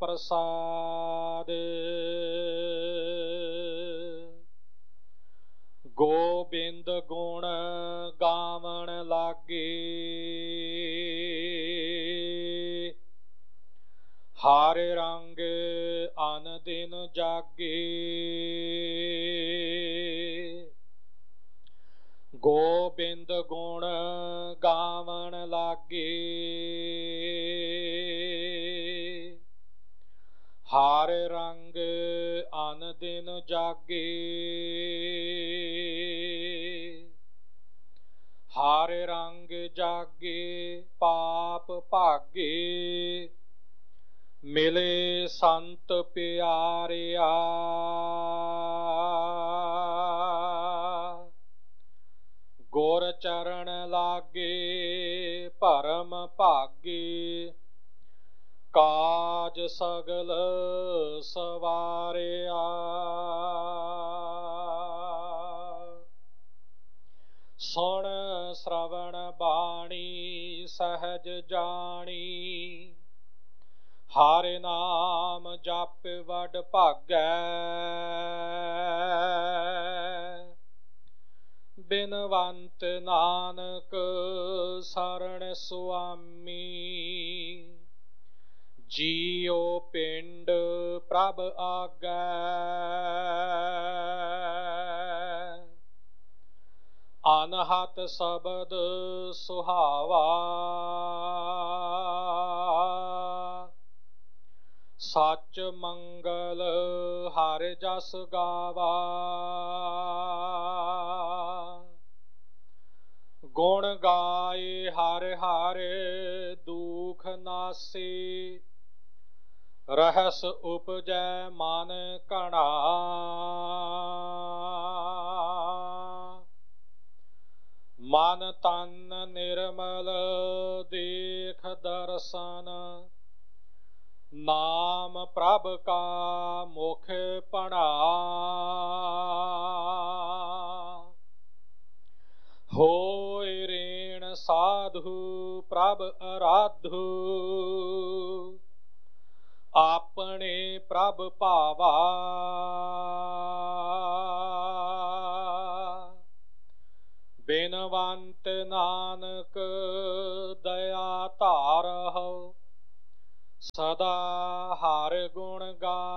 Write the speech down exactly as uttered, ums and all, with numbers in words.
प्रसाद। गोबिंद गुण गावन लागे, हर रंग अन दिन जागे। गोबिंद गुण गावन लागे, हर रंग अन दिन जागे। हर रंग जागे पाप भागे, मिले संत प्यारिया। गुर चरण लागे परम भागे, काज सगल सवारिया। सुन श्रवण बाणी सहज जानी, हर नाम जप वड भागै। बिनवंत नानक शरण सुआमी, जियो पिंड प्रभ आगै। अनहत शब्द सुहावा, सच मंगल हर जस गावा। गुण गाए हर हर दुख नासे, रहस उपजै मन घना। मन तन निर्मल देख दर्शन, नाम प्रभ का मुख पढ़ा। होय ऋण साधु प्रभ आराधु, अपने प्रभ भावा। बिनवंत नानक दया धारहु, सदा हर गुण गा।